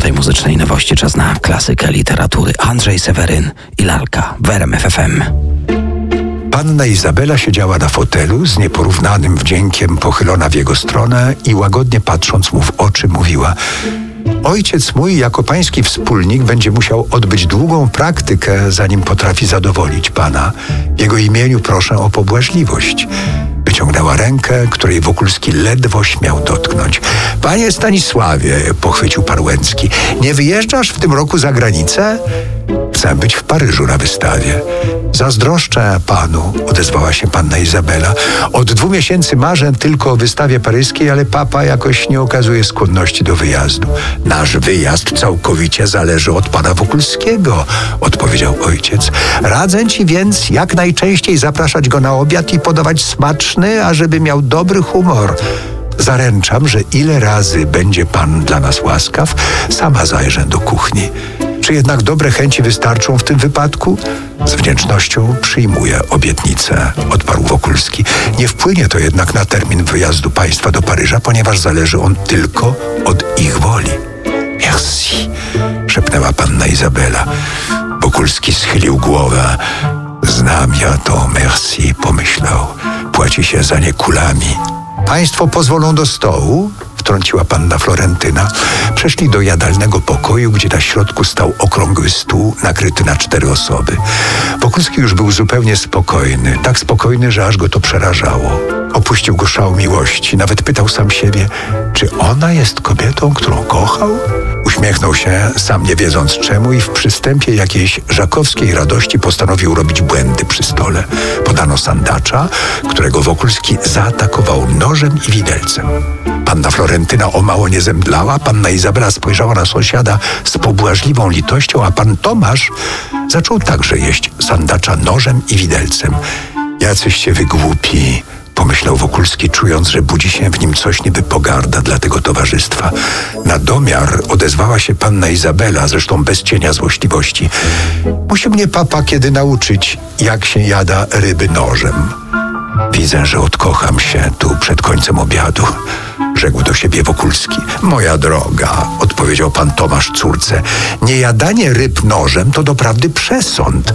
9 muzycznej nowości czas na klasykę literatury. Andrzej Seweryn i Lalka w RMF FM. Panna Izabela siedziała na fotelu z nieporównanym wdziękiem pochylona w jego stronę i łagodnie patrząc mu w oczy mówiła: ojciec mój jako pański wspólnik będzie musiał odbyć długą praktykę, zanim potrafi zadowolić pana. W jego imieniu proszę o pobłażliwość. Wyciągnęła rękę, której Wokulski ledwo śmiał dotknąć. Panie Stanisławie, pochwycił pan Łęcki, nie wyjeżdżasz w tym roku za granicę? Chcę być w Paryżu na wystawie. Zazdroszczę panu, odezwała się panna Izabela. Od 2 miesięcy marzę tylko o wystawie paryskiej, ale papa jakoś nie okazuje skłonności do wyjazdu. Nasz wyjazd całkowicie zależy od pana Wokulskiego, odpowiedział ojciec. Radzę ci więc jak najczęściej zapraszać go na obiad i podawać smaczny, ażeby miał dobry humor. Zaręczam, że ile razy będzie pan dla nas łaskaw, sama zajrzę do kuchni. Czy jednak dobre chęci wystarczą w tym wypadku? Z wdzięcznością przyjmuję obietnicę, odparł Wokulski. Nie wpłynie to jednak na termin wyjazdu państwa do Paryża, ponieważ zależy on tylko od ich woli. Merci, szepnęła panna Izabela. Wokulski schylił głowę. Znam ja to merci, pomyślał. Płaci się za nie kulami. Państwo pozwolą do stołu? Wtrąciła panna Florentyna. Przeszli do jadalnego pokoju, gdzie na środku stał okrągły stół nakryty na 4 osoby. Wokulski już był zupełnie spokojny, tak spokojny, że aż go to przerażało. Opuścił go szał miłości, nawet pytał sam siebie, czy ona jest kobietą, którą kochał? Uśmiechnął się, sam nie wiedząc czemu, i w przystępie jakiejś żakowskiej radości postanowił robić błędy przy stole. Podano sandacza, którego Wokulski zaatakował nożem i widelcem. Panna Florentyna o mało nie zemdlała, panna Izabela spojrzała na sąsiada z pobłażliwą litością, a pan Tomasz zaczął także jeść sandacza nożem i widelcem. Jacyście wy głupi, pomyślał Wokulski, czując, że budzi się w nim coś niby pogarda dla tego towarzystwa. Na domiar odezwała się panna Izabela, zresztą bez cienia złośliwości. Musi mnie papa kiedy nauczyć, jak się jada ryby nożem. Widzę, że odkocham się tu przed końcem obiadu, rzekł do siebie Wokulski. Moja droga, odpowiedział pan Tomasz córce, niejadanie ryb nożem to doprawdy przesąd.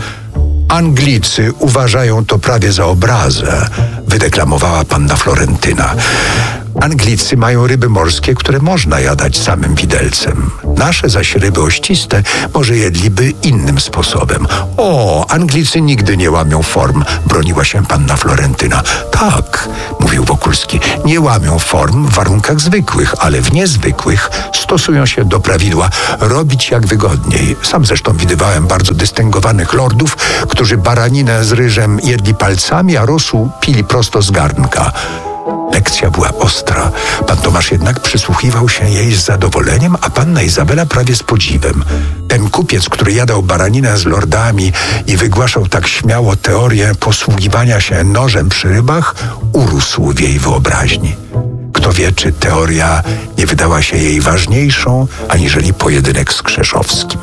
Anglicy uważają to prawie za obrazę, wydeklamowała panna Florentyna. Anglicy mają ryby morskie, które można jadać samym widelcem. Nasze zaś ryby ościste może jedliby innym sposobem. O, Anglicy nigdy nie łamią form, broniła się panna Florentyna. Tak, mówił Wokulski, nie łamią form w warunkach zwykłych, ale w niezwykłych stosują się do prawidła robić jak wygodniej. Sam zresztą widywałem bardzo dystyngowanych lordów, którzy baraninę z ryżem jedli palcami, a rosół pili prosto z garnka. Lekcja była ostra. Pan Tomasz jednak przysłuchiwał się jej z zadowoleniem, a panna Izabela prawie z podziwem. Ten kupiec, który jadał baraninę z lordami i wygłaszał tak śmiało teorię posługiwania się nożem przy rybach, urósł w jej wyobraźni. Kto wie, czy teoria nie wydała się jej ważniejszą, aniżeli pojedynek z Krzeszowskim.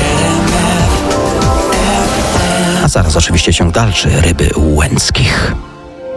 A zaraz oczywiście ciąg dalszy ryby Łęckich.